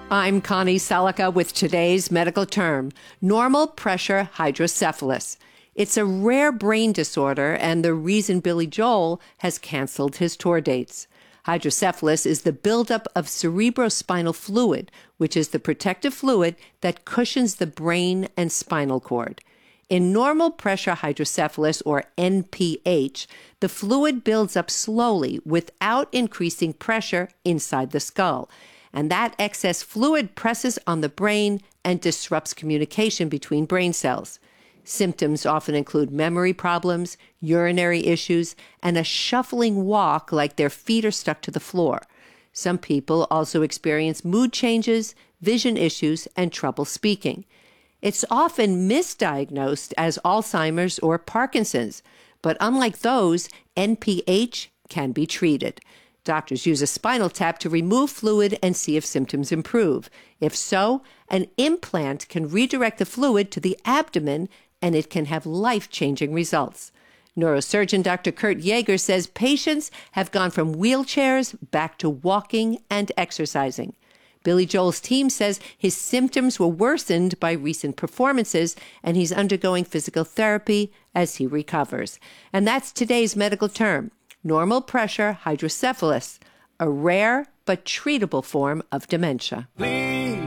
I'm Connie Selica with today's medical term, normal pressure hydrocephalus. It's a rare brain disorder and the reason Billy Joel has canceled his tour dates. Hydrocephalus is the buildup of cerebrospinal fluid, which is the protective fluid that cushions the brain and spinal cord. In normal pressure hydrocephalus, or NPH, the fluid builds up slowly without increasing pressure inside the skull. And that excess fluid presses on the brain and disrupts communication between brain cells. Symptoms often include memory problems, urinary issues, and a shuffling walk like their feet are stuck to the floor. Some people also experience mood changes, vision issues, and trouble speaking. It's often misdiagnosed as Alzheimer's or Parkinson's, but unlike those, NPH can be treated. Doctors use a spinal tap to remove fluid and see if symptoms improve. If so, an implant can redirect the fluid to the abdomen, and it can have life-changing results. Neurosurgeon Dr. Kurt Yeager says patients have gone from wheelchairs back to walking and exercising. Billy Joel's team says his symptoms were worsened by recent performances, and he's undergoing physical therapy as he recovers. And that's today's medical term, normal pressure hydrocephalus, a rare but treatable form of dementia.